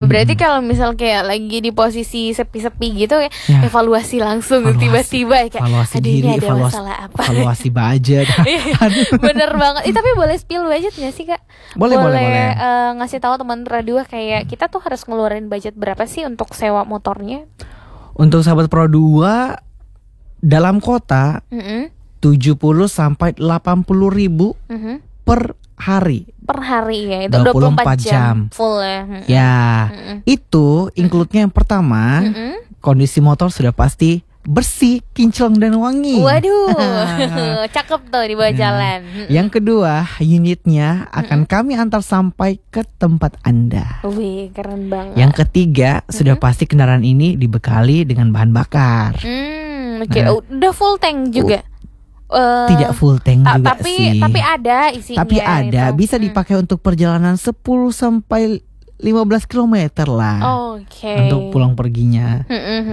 Berarti kalau misal kayak lagi di posisi sepi-sepi gitu ya, evaluasi langsung tiba-tiba kayak evaluasi aduh diri, ini ada masalah apa. evaluasi budget. Bener banget. Tapi boleh spill budget gak sih Kak? Boleh. Ngasih tahu teman Pro 2 kayak kita tuh harus ngeluarin budget berapa sih untuk sewa motornya? Untuk sahabat Pro 2 dalam kota 70 sampai 80 ribu per hari. Per hari ya, itu 24 jam full ya. Ya, itu include-nya yang pertama, kondisi motor sudah pasti bersih, kinclong dan wangi. Waduh, cakep tuh dibawa jalan. Yang kedua, unitnya akan kami antar sampai ke tempat Anda. Wih, keren banget. Yang ketiga, sudah pasti kendaraan ini dibekali dengan bahan bakar. Oke, udah full tank juga. Tidak full tank juga sih. Tapi ada isinya. Tapi ada, bisa dipakai untuk perjalanan 10 sampai 15 km lah. Oke. Untuk pulang perginya.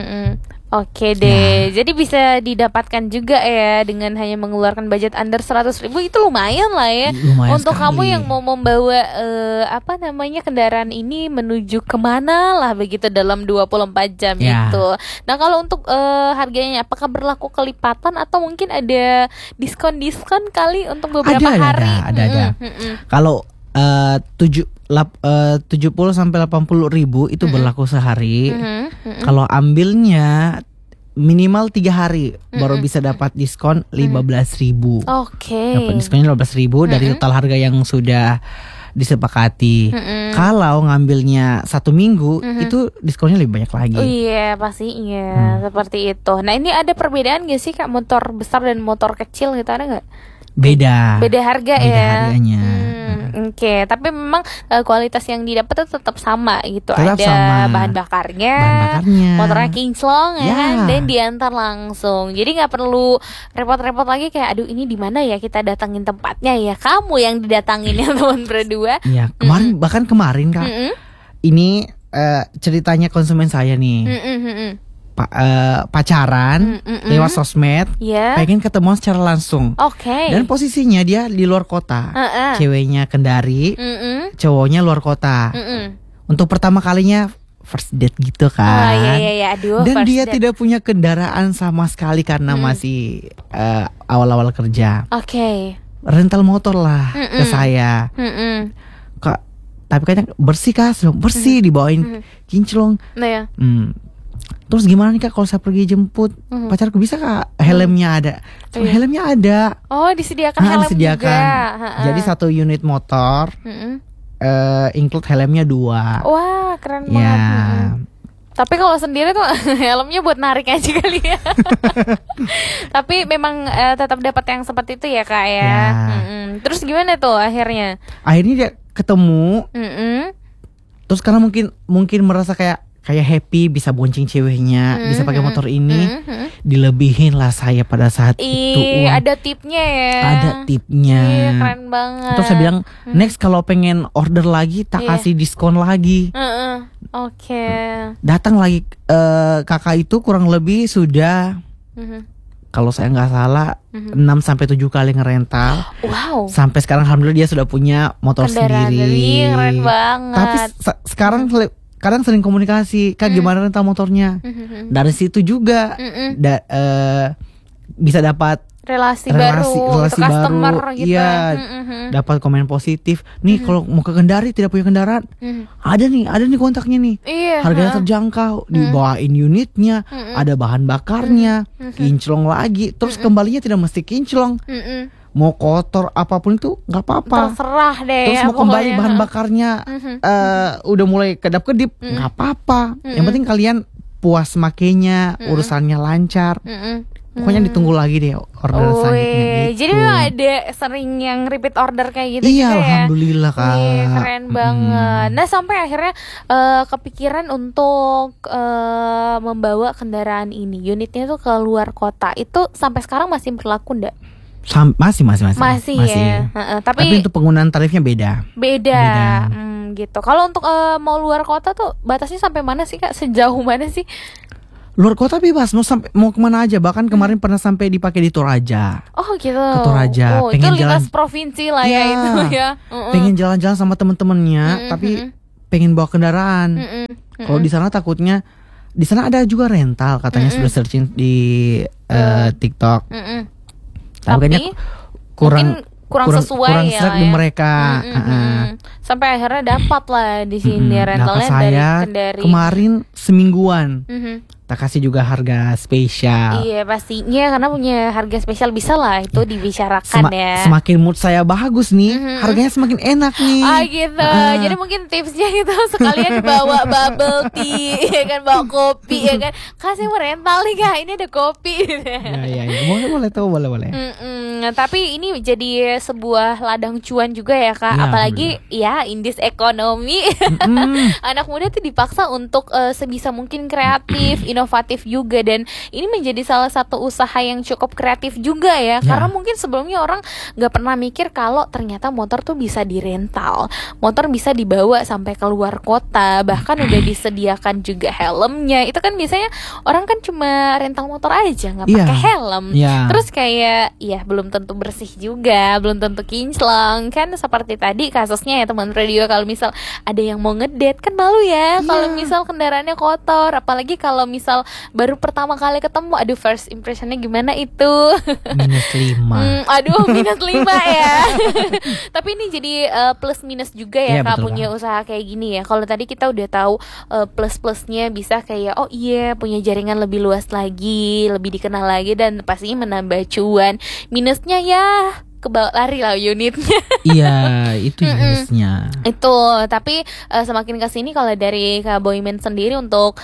Oke deh, jadi bisa didapatkan juga ya dengan hanya mengeluarkan budget under 100 ribu, itu lumayan lah ya. Lumayan untuk sekali. kamu yang mau membawa kendaraan ini menuju kemana lah begitu dalam 24 jam itu. Nah kalau untuk harganya apakah berlaku kelipatan atau mungkin ada diskon kali untuk beberapa hari? Ada. Kalau 70 sampai 80 ribu itu berlaku sehari. Kalau ambilnya minimal 3 hari baru bisa dapat diskon 15 ribu. Oke. Dapat diskonnya 15 ribu dari total harga yang sudah disepakati. Kalau ngambilnya 1 minggu itu diskonnya lebih banyak lagi. Oh iya pastinya seperti itu. Nah ini ada perbedaan gak sih Kak, motor besar dan motor kecil gitu, ada gak? Beda harga beda ya. Harganya. Oke, tapi memang kualitas yang didapat itu tetap sama gitu. Tetap ada sama. bahan bakarnya, motornya kinclong ya kan, dan diantar langsung. Jadi nggak perlu repot-repot lagi kayak aduh ini di mana ya kita datangin tempatnya ya. Kamu yang didatangin ya teman berdua. Iya, bahkan kemarin Kak. Ini ceritanya konsumen saya nih. Pacaran lewat sosmed, pengen ketemuan secara langsung. Dan posisinya dia di luar kota. Ceweknya Kendari, cowoknya luar kota. Untuk pertama kalinya first date gitu kan. Aduh, dan dia date. tidak punya kendaraan sama sekali karena masih awal-awal kerja. Rental motor lah ke saya. Kak, tapi kayaknya bersih Kak, bersih dibawain kinclong. Terus gimana nih Kak kalau saya pergi jemput pacarku, bisa Kak? Helmnya ada. Helmnya ada. Oh, disediakan helm disediakan juga. Jadi 1 unit motor include helmnya 2. Wah, keren banget. Tapi kalau sendiri tuh helmnya buat narik aja kali ya. Tapi memang tetap dapat yang seperti itu ya Kak ya. Terus gimana tuh akhirnya? Akhirnya dia ketemu. Terus karena mungkin merasa kayak happy bisa bonceng ceweknya, bisa pakai motor ini, dilebihin lah saya pada saat itu. Ada tipnya ya. Ada tipnya. Keren banget. Terus saya bilang next kalau pengen order lagi tak kasih diskon lagi. Datang lagi kakak itu kurang lebih sudah kalau saya nggak salah 6 sampai 7 kali ngerental. Wow. Sampai sekarang alhamdulillah dia sudah punya motor sendiri. Keren banget. Tapi sekarang kadang sering komunikasi, Kak gimana rental motornya. Dari situ juga bisa dapat relasi baru, customer gitu. Iya, dapat komen positif. Nih kalau mau ke Kendari tidak punya kendaraan, ada nih kontaknya nih. Harganya terjangkau, dibawain unitnya, ada bahan bakarnya, kinclong lagi. Terus kembalinya tidak mesti kinclong. Mau kotor apapun itu nggak apa-apa. Terserah deh. Terus mau kembali bahan bakarnya udah mulai kedap-kedip, nggak apa-apa. Yang penting kalian puas makainya, urusannya lancar. Pokoknya ditunggu lagi deh order selanjutnya gitu. Jadi memang ada sering yang repeat order kayak gitu iya, juga ya. Alhamdulillah Kak. Keren banget. Nah sampai akhirnya kepikiran untuk membawa kendaraan ini, unitnya tuh ke luar kota. Itu sampai sekarang masih berlaku nggak? Masih ya. Tapi untuk penggunaan tarifnya beda. Gitu. Kalau untuk mau luar kota tuh batasnya sampai mana sih Kak? Sejauh mana sih? Luar kota bebas, mau kemana aja. Bahkan kemarin pernah sampai dipakai di Toraja. Oh gitu. Ke Toraja. Pengen itu lintas provinsi lah ya itu ya. Pengen jalan-jalan sama temen-temennya, tapi pengen bawa kendaraan. Kalau di sana takutnya, di sana ada juga rental katanya, sudah searching di TikTok. Tapi kayaknya kurang sesuai ya, di mereka. Sampai akhirnya dapat lah di sini rentalnya dari Kendari. Kemarin semingguan. Tak kasih juga harga spesial. Iya pastinya, karena punya harga spesial bisa lah itu dibicarakan ya. Semakin mood saya bagus nih, harganya semakin enak nih. Gitu. Jadi mungkin tipsnya itu sekalian bawa bubble tea, ya kan, bawa kopi, ya kan. Kasih mau rental nih Kak, ini ada kopi. Ya. Boleh tuh, boleh. Tapi ini jadi sebuah ladang cuan juga ya Kak. Ya, apalagi ya in this economy. Anak muda tuh dipaksa untuk sebisa mungkin kreatif, inovatif juga, dan ini menjadi salah satu usaha yang cukup kreatif juga ya. Karena mungkin sebelumnya orang nggak pernah mikir kalau ternyata motor tuh bisa dirental, motor bisa dibawa sampai keluar kota, bahkan udah disediakan juga helmnya. Itu kan biasanya orang kan cuma rental motor aja nggak pakai helm. Terus kayak ya belum tentu bersih juga, belum tentu kinclong kan, seperti tadi kasusnya ya teman radio, kalau misal ada yang mau ngedate kan malu ya kalau misal kendaraannya kotor, apalagi kalau misal baru pertama kali ketemu, aduh first impressionnya gimana itu. -5. -5 ya. Tapi ini jadi plus minus juga ya Kak, punya usaha kayak gini ya. Kalau tadi kita udah tahu plus-plusnya, bisa kayak oh iya punya jaringan lebih luas lagi, lebih dikenal lagi, dan pastinya menambah cuan. Minusnya ya kebawa lari lah unitnya. Iya, itu minusnya. Itu, tapi semakin kesini kalau dari Kak Boymen sendiri untuk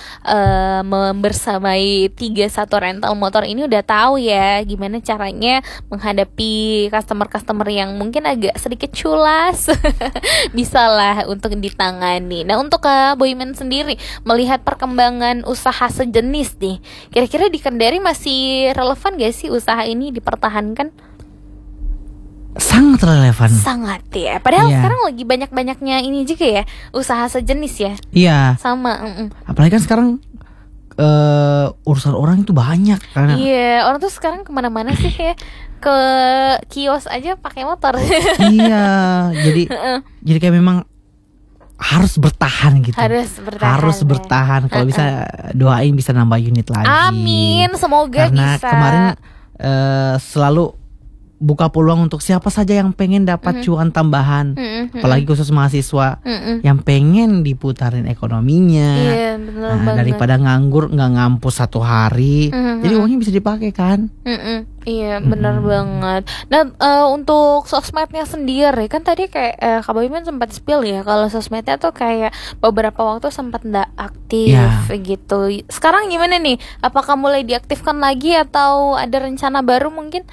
membersamai 31 rental motor ini udah tahu ya gimana caranya menghadapi customer-customer yang mungkin agak sedikit culas. Bisa lah untuk ditangani. Nah, untuk Kak Boymen sendiri melihat perkembangan usaha sejenis nih, kira-kira di Kendari masih relevan gak sih usaha ini dipertahankan? Sangat relevan. Sangat ya. Padahal sekarang lagi banyak-banyaknya ini juga ya, usaha sejenis ya. Iya. Sama. Apalagi kan sekarang urusan orang itu banyak karena. Iya, orang tuh sekarang kemana-mana sih ya, ke kios aja pakai motor. Iya. Jadi kayak memang harus bertahan gitu. Harus bertahan. Kalau bisa doain bisa nambah unit lagi. Amin, semoga karena bisa. Karena kemarin selalu buka peluang untuk siapa saja yang pengen dapat cuan tambahan, apalagi khusus mahasiswa yang pengen diputarin ekonominya. Iya, bener banget. Daripada nganggur nggak ngampus 1 hari, jadi uangnya bisa dipakai kan. Iya, benar banget. Nah, untuk sosmednya sendiri kan tadi kayak Kak Boymen sempat spill ya kalau sosmednya tuh kayak beberapa waktu sempat nggak aktif gitu. Sekarang gimana nih? Apakah mulai diaktifkan lagi atau ada rencana baru mungkin?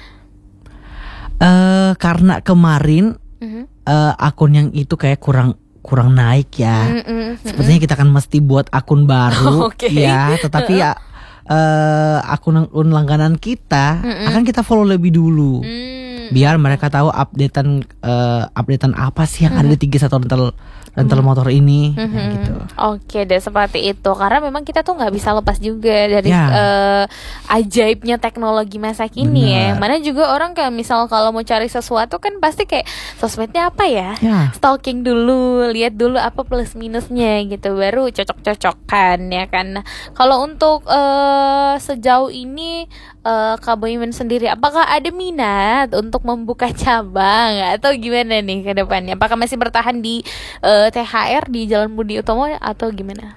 Karena kemarin akun yang itu kayak kurang naik ya. Sepertinya kita kan mesti buat akun baru ya. Tetapi ya akun langganan kita akan kita follow lebih dulu, biar mereka tahu updatean apa sih yang ada di 31 rental motor ini, gitu. Oke deh, seperti itu. Karena memang kita tuh nggak bisa lepas juga dari ajaibnya teknologi masa kini ya. Mana juga orang kayak misal kalau mau cari sesuatu kan pasti kayak sosmednya apa ya, stalking dulu, lihat dulu apa plus minusnya gitu, baru cocok-cocokan ya kan. Nah, kalau untuk sejauh ini Kak Boymen sendiri, apakah ada minat untuk membuka cabang atau gimana nih ke depannya? Apakah masih bertahan di THR di Jalan Budi Utomo atau gimana?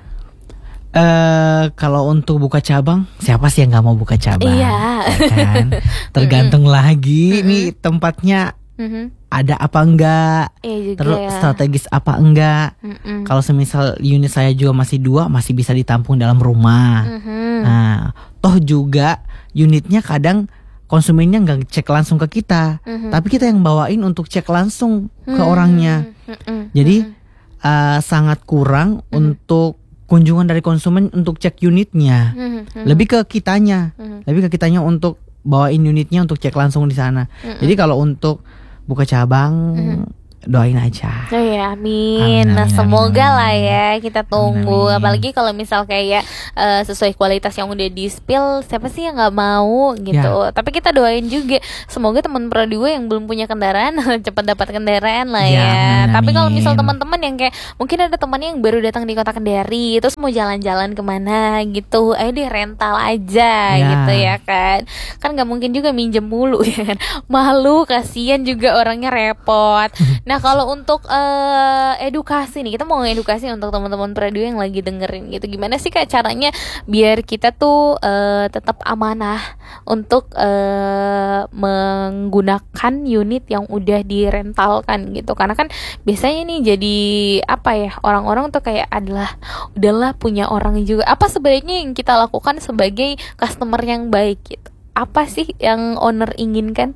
Kalau untuk buka cabang, siapa sih yang nggak mau buka cabang? Iya. Kan? Tergantung lagi nih tempatnya ada apa enggak, terus strategis apa enggak. Kalau semisal unit saya juga masih 2, masih bisa ditampung dalam rumah. Nah, toh juga unitnya kadang konsumennya nggak cek langsung ke kita, tapi kita yang bawain untuk cek langsung ke orangnya. Jadi sangat kurang untuk kunjungan dari konsumen untuk cek unitnya. Lebih ke kitanya, untuk bawain unitnya untuk cek langsung di sana. Jadi kalau untuk buka cabang doain aja. Oh ya, amin. Nah, semoga lah ya, kita tunggu. Amin. Apalagi kalau misal kayak sesuai kualitas yang udah di spill, siapa sih yang nggak mau gitu. Ya. Tapi kita doain juga, semoga teman Pro 2 yang belum punya kendaraan cepat dapat kendaraan lah ya. Amin. Tapi kalau misal teman-teman yang kayak mungkin ada temannya yang baru datang di Kota Kendari, terus mau jalan-jalan kemana gitu, ayo deh rental aja gitu ya kan. Kan nggak mungkin juga minjem mulu ya kan. Malu, kasihan juga orangnya repot. Nah, kalau untuk edukasi nih, kita mau edukasi untuk teman-teman radio yang lagi dengerin gitu. Gimana sih Kak caranya biar kita tuh tetap amanah untuk menggunakan unit yang udah direntalkan gitu. Karena kan biasanya nih jadi apa ya, orang-orang tuh kayak udahlah punya orang juga. Apa sebaiknya yang kita lakukan sebagai customer yang baik gitu? Apa sih yang owner inginkan?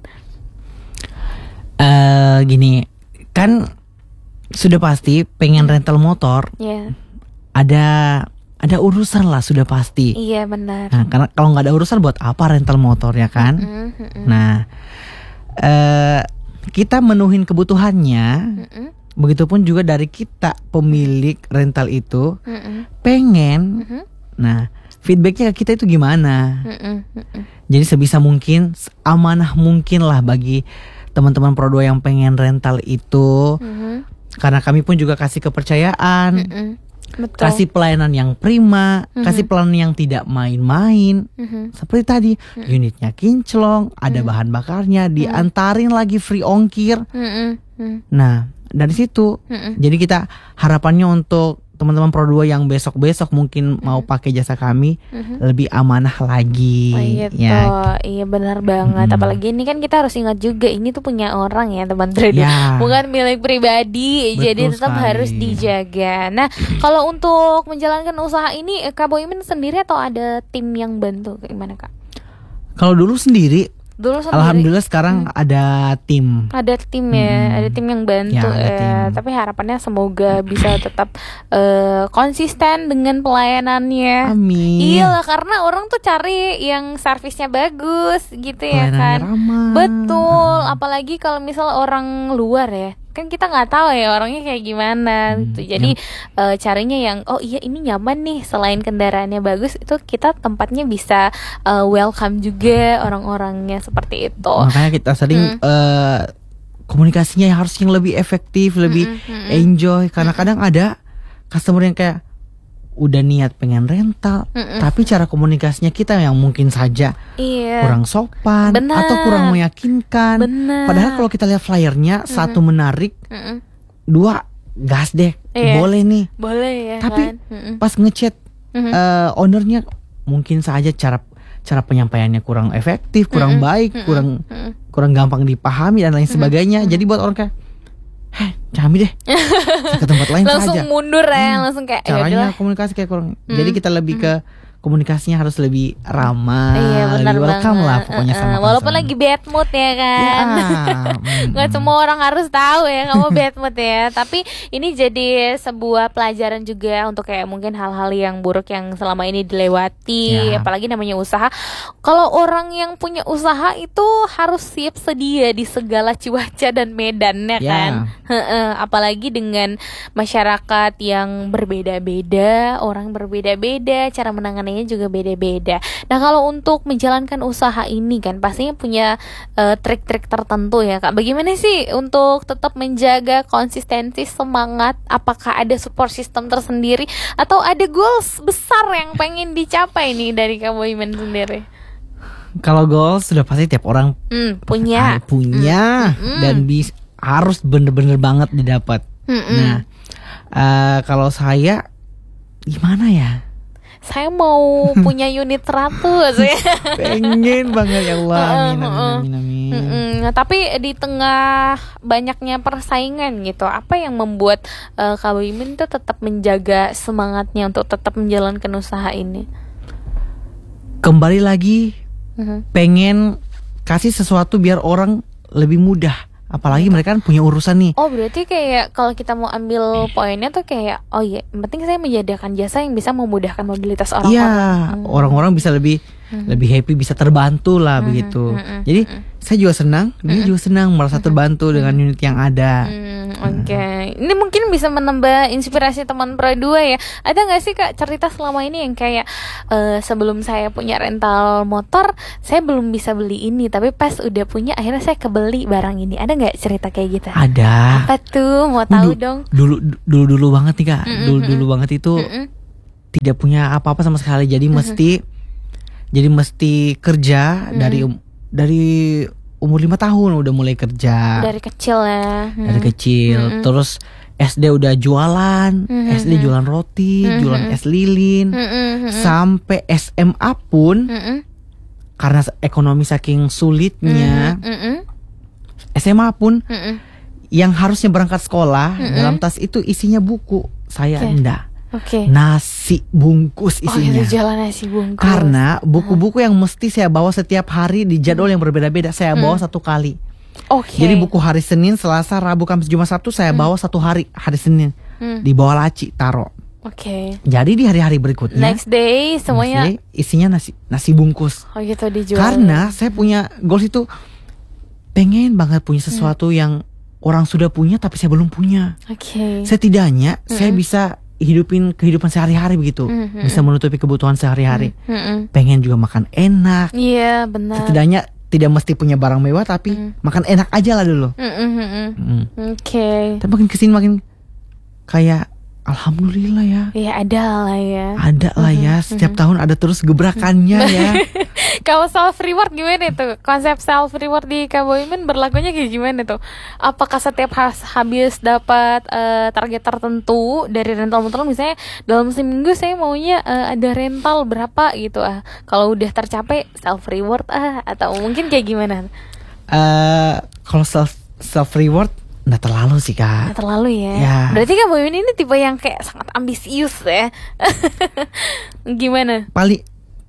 Gini, kan sudah pasti pengen rental motor, ada urusan lah, sudah pasti. Iya benar. Nah, karena kalau nggak ada urusan buat apa rental motor ya kan? Nah, kita menuhin kebutuhannya. Begitupun juga dari kita pemilik rental itu pengen. Nah, feedbacknya ke kita itu gimana? Jadi sebisa mungkin, amanah mungkin lah bagi teman-teman Pro 2 yang pengen rental itu. Karena kami pun juga kasih kepercayaan, kasih pelayanan yang prima, kasih pelayanan yang tidak main-main. Seperti tadi, unitnya kinclong, ada bahan bakarnya, diantarin lagi free ongkir. Nah, dari situ, jadi kita harapannya untuk teman-teman Pro 2 yang besok-besok mungkin mau pakai jasa kami lebih amanah lagi. Ya. Iya benar banget. Apalagi ini kan kita harus ingat juga ini tuh punya orang ya teman trader, bukan milik pribadi. Betul, jadi tetap harus dijaga. Nah, kalau untuk menjalankan usaha ini Kak Boymin sendiri atau ada tim yang bantu, gimana Kak? Kalau dulu sendiri. Alhamdulillah sekarang ada tim. Ada tim ya, ada tim yang bantu ya. Tapi harapannya semoga bisa tetap konsisten dengan pelayanannya. Amin. Iya lah, karena orang tuh cari yang servisnya bagus gitu ya kan. Ramah. Betul, apalagi kalau misal orang luar ya. Kan kita nggak tahu ya orangnya kayak gimana gitu. Jadi carinya yang ini nyaman nih, selain kendaraannya bagus, itu kita tempatnya bisa welcome juga orang-orangnya seperti itu. Makanya kita sering komunikasinya harus yang lebih efektif, lebih enjoy. Karena kadang ada customer yang kayak udah niat pengen rental, tapi cara komunikasinya kita yang mungkin saja kurang sopan atau kurang meyakinkan. Padahal kalau kita lihat flyernya, satu menarik, dua gas deh, boleh nih. Boleh ya. Tapi kan? pas ngechat ownernya mungkin saja cara penyampaiannya kurang efektif, kurang baik, kurang gampang dipahami dan lain sebagainya. Jadi buat orang kayak kami deh ke tempat lain langsung saja. Mundur ya, langsung kayak caranya komunikasi kayak kurang. Jadi kita lebih ke komunikasinya harus lebih ramah, lebih welcome lah pokoknya sama walaupun lagi bad mood ya kan. Nggak semua orang harus tahu ya kamu bad mood ya. Tapi ini jadi sebuah pelajaran juga untuk kayak mungkin hal-hal yang buruk yang selama ini dilewati. Apalagi namanya usaha. Kalau orang yang punya usaha itu harus siap sedia di segala cuaca dan medannya kan. Apalagi dengan masyarakat yang berbeda-beda, orang berbeda-beda, cara menangani juga beda-beda. Nah, kalau untuk menjalankan usaha ini kan pastinya punya trik-trik tertentu ya Kak. Bagaimana sih untuk tetap menjaga konsistensi, semangat? Apakah ada support system tersendiri atau ada goals besar yang pengen dicapai nih dari Kak Boymin sendiri? Kalau goals sudah pasti tiap orang punya dan harus bener-bener banget didapat. Nah, kalau saya gimana ya? Saya mau punya unit 100 ya. Pengen banget ya Allah. Amin. Tapi di tengah banyaknya persaingan gitu, apa yang membuat Kak Boymin tuh tetap menjaga semangatnya untuk tetap menjalankan usaha ini? Kembali lagi, pengen kasih sesuatu biar orang lebih mudah Apalagi mereka kan punya urusan nih. Oh berarti kayak kalau kita mau ambil poinnya tuh kayak oh iya, yang penting saya menyediakan jasa yang bisa memudahkan mobilitas orang-orang. Iya, orang-orang bisa lebih happy, bisa terbantu lah begitu. Jadi saya juga senang, dia juga senang merasa terbantu dengan unit yang ada. Oke. Ini mungkin bisa menambah inspirasi teman Pro 2 ya. Ada nggak sih Kak cerita selama ini yang kayak sebelum saya punya rental motor, saya belum bisa beli ini, tapi pas udah punya akhirnya saya kebeli barang ini. Ada nggak cerita kayak gitu? Ada. Apa tuh? Mau tahu dong. Dulu banget nih Kak. Dulu banget itu tidak punya apa-apa sama sekali. Jadi mesti kerja dari umur 5 tahun udah mulai kerja. Dari kecil ya. Dari kecil. Terus SD udah jualan, SD jualan roti, jualan es lilin. Sampai SMA pun karena ekonomi saking sulitnya, SMA pun yang harusnya berangkat sekolah dalam tas itu isinya buku, saya enggak. Nasi bungkus isinya. Jualan nasi bungkus. Karena buku-buku yang mesti saya bawa setiap hari di jadwal yang berbeda-beda, saya bawa 1 kali. Jadi buku hari Senin, Selasa, Rabu, Kamis, Jumat, Sabtu saya bawa 1 hari Senin. Di bawah laci taruh. Jadi di hari-hari berikutnya next day semuanya isinya nasi bungkus. Gitu dijual. Karena saya punya goals itu, pengen banget punya sesuatu yang orang sudah punya tapi saya belum punya. Setidaknya saya bisa hidupin kehidupan sehari-hari begitu, bisa menutupi kebutuhan sehari-hari. Pengen juga makan enak. Iya benar. Setidaknya tidak mesti punya barang mewah tapi makan enak aja lah dulu. Tapi makin kesini makin kayak alhamdulillah ya. Iya ada lah ya. Ada lah ya. Setiap tahun ada terus gebrakannya ya. Kalau self reward gimana tuh? Konsep self reward di Kak Boymin berlakunya kayak gimana tuh? Apakah setiap habis dapat target tertentu dari rental motor, misalnya dalam seminggu saya maunya ada rental berapa gitu kalau udah tercapai self reward atau mungkin kayak gimana? Kalau self reward nggak terlalu sih Kak. Nggak terlalu ya. Berarti Kak Boymin ini tipe yang kayak sangat ambisius ya. Gimana? Paling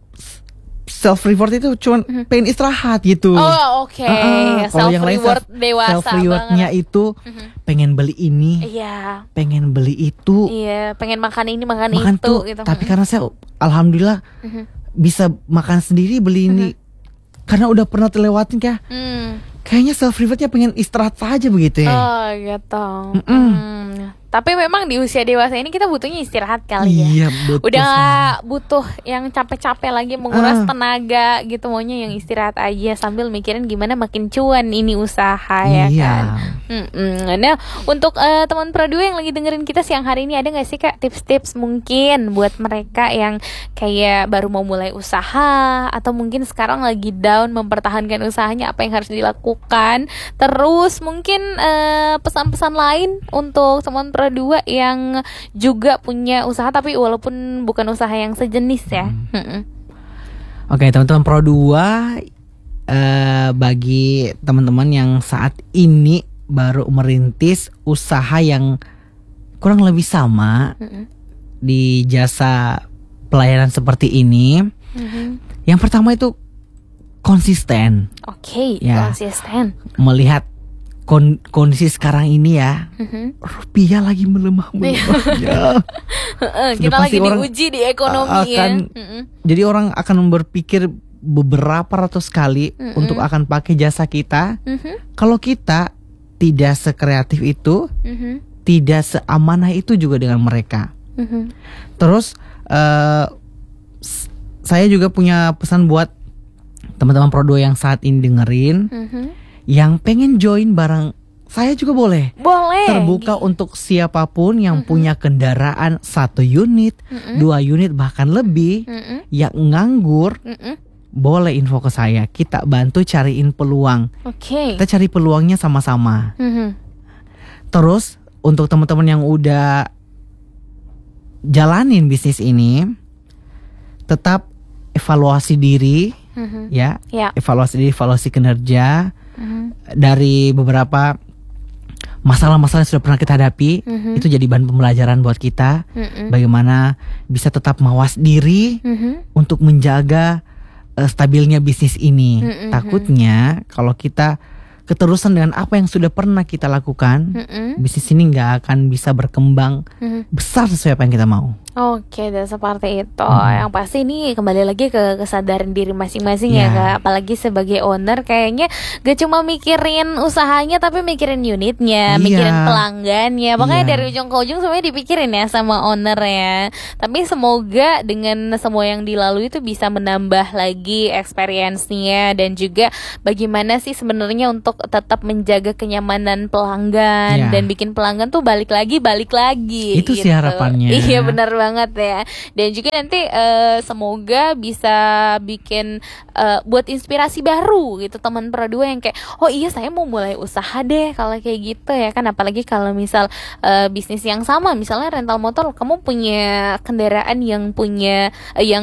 self reward itu cuma pengen istirahat gitu. Kalau yang lain self rewardnya itu pengen beli ini, pengen beli itu, pengen makan ini makan itu gitu. Tapi karena saya alhamdulillah bisa makan sendiri, beli ini karena udah pernah terlewatin ya. Kayaknya self rewardnya pengen istirahat saja begitu ya. Gitu. Tapi memang di usia dewasa ini kita butuhnya istirahat kali ya. Iya, betul. Udah gak butuh yang capek-capek lagi menguras tenaga gitu, maunya yang istirahat aja sambil mikirin gimana makin cuan ini usaha ya kan. Nah untuk teman Pro 2 yang lagi dengerin kita siang hari ini, ada gak sih Kak tips-tips mungkin buat mereka yang kayak baru mau mulai usaha atau mungkin sekarang lagi down mempertahankan usahanya, apa yang harus dilakukan? Terus mungkin pesan-pesan lain untuk teman Pro 2 yang juga punya usaha tapi walaupun bukan usaha yang sejenis ya. Oke, teman-teman Pro 2, bagi teman-teman yang saat ini baru merintis usaha yang kurang lebih sama di jasa pelayanan seperti ini, yang pertama itu konsisten. Konsisten. Melihat kondisi sekarang ini ya, rupiah lagi melemah ya. Kita lagi diuji di ekonomi Jadi orang akan berpikir beberapa ratus kali untuk akan pakai jasa kita. Kalau kita tidak sekreatif itu, tidak seamanah itu juga dengan mereka. Terus saya juga punya pesan buat teman-teman Pro 2 yang saat ini dengerin, yang pengen join bareng saya juga boleh. Terbuka untuk siapapun yang punya kendaraan 1 unit, 2 unit bahkan lebih, yang nganggur, boleh info ke saya. Kita bantu cariin peluang. Kita cari peluangnya sama-sama. Terus untuk teman-teman yang udah jalanin bisnis ini, tetap evaluasi diri, evaluasi diri, evaluasi kinerja. Dari beberapa masalah-masalah yang sudah pernah kita hadapi, itu jadi bahan pembelajaran buat kita. Bagaimana bisa tetap mawas diri untuk menjaga stabilnya bisnis ini. Takutnya kalau kita keterusan dengan apa yang sudah pernah kita lakukan, bisnis ini nggak akan bisa berkembang besar sesuai apa yang kita mau. Oke, dan seperti itu. Yang pasti ini kembali lagi ke kesadaran diri masing-masing ya Kak. Apalagi sebagai owner kayaknya gak cuma mikirin usahanya tapi mikirin unitnya, mikirin pelanggannya. Makanya dari ujung ke ujung semuanya dipikirin ya sama owner ya. Tapi semoga dengan semua yang dilalui itu bisa menambah lagi experience-nya dan juga bagaimana sih sebenarnya untuk tetap menjaga kenyamanan pelanggan dan bikin pelanggan tuh balik lagi. Itu gitu sih harapannya. Iya benar banget ya. Dan juga nanti semoga bisa bikin buat inspirasi baru gitu teman Pro2 yang kayak oh iya saya mau mulai usaha deh kalau kayak gitu ya kan. Apalagi kalau misal bisnis yang sama, misalnya rental motor, kamu punya kendaraan yang punya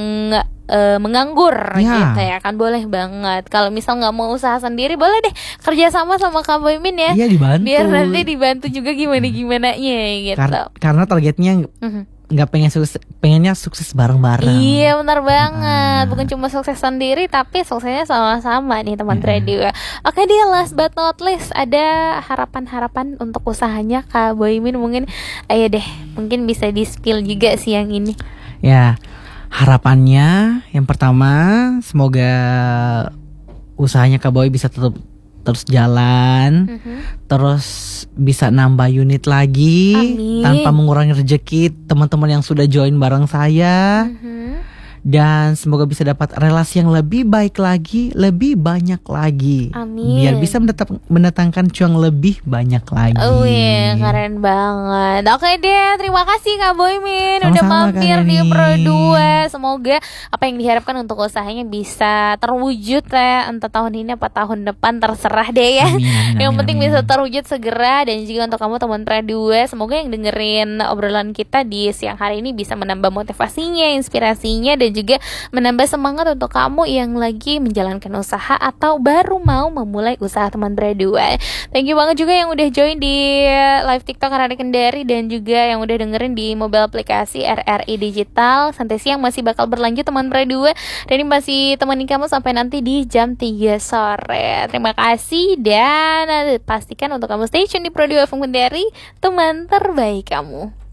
menganggur gitu ya kan, boleh banget. Kalau misal nggak mau usaha sendiri, boleh deh kerja sama Kak Boymin ya. Dibantu. Biar nanti dibantu juga gimana-gimananya gitu. Karena targetnya nggak pengennya sukses bareng-bareng. Iya benar banget. Bukan cuma sukses sendiri tapi suksesnya sama-sama nih teman Pro2. Oke dia, last but not least, ada harapan-harapan untuk usahanya Kak Boymin. Mungkin ayo deh, mungkin bisa di spill juga sih yang ini. Ya, harapannya yang pertama semoga usahanya Kak Boy bisa terus jalan, terus bisa nambah unit lagi. Amin. Tanpa mengurangi rezeki teman-teman yang sudah join bareng saya. Dan semoga bisa dapat relasi yang lebih baik lagi, lebih banyak lagi. Amin. Biar bisa mendatangkan cuan lebih banyak lagi. Keren banget. Oke deh, terima kasih Kak Boymin udah mampir di Pro2. Semoga apa yang diharapkan untuk usahanya bisa terwujud ya, entah tahun ini apa tahun depan, terserah deh ya. Yang penting bisa terwujud segera. Dan juga untuk kamu teman Pro2, semoga yang dengerin obrolan kita di siang hari ini bisa menambah motivasinya, inspirasinya, dan juga menambah semangat untuk kamu yang lagi menjalankan usaha atau baru mau memulai usaha teman Pro2. Thank you banget juga yang udah join di live TikTok Radio Kendari dan juga yang udah dengerin di mobile aplikasi RRI Digital. Santai siang masih bakal berlanjut teman Pro2, dan ini masih temani kamu sampai nanti di jam 3 sore. Terima kasih dan pastikan untuk kamu stay tune di Pro2 FM Kendari, teman terbaik kamu.